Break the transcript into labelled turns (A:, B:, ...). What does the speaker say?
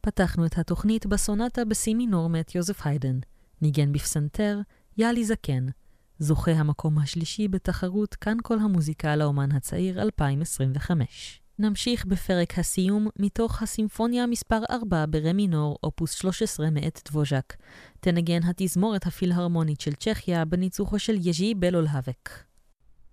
A: פתחנו את התוכנית בסונטה בסי מינור מאת יוזף היידן. ניגן בפסנתר יאלי זקן, זוכה המקום השלישי בתחרות כאן כל המוזיקה לאומן הצעיר 2025. נמשיך בפרק הסיום מתוך הסימפוניה מספר 4 ברה מינור, אופוס 13 מאת דבוז'ק. תנגן התזמורת הפילהרמונית של צ'כיה בניצוחו של יז'י בלולהבק.